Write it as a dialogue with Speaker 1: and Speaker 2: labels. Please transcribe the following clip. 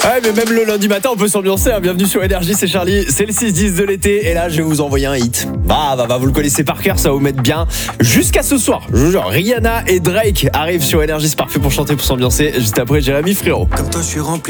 Speaker 1: Ouais, mais même le lundi matin, on peut s'ambiancer. Bienvenue sur Énergie, c'est Charlie. C'est le 6-10 de l'été. Et là, je vais vous envoyer un hit. Vous le connaissez par cœur, ça va vous mettre bien. Jusqu'à ce soir, je vous jure, Rihanna et Drake arrivent sur Énergie. C'est parfait pour chanter, pour s'ambiancer. Juste après, Jérémy Frérot.
Speaker 2: Comme toi, je suis rempli.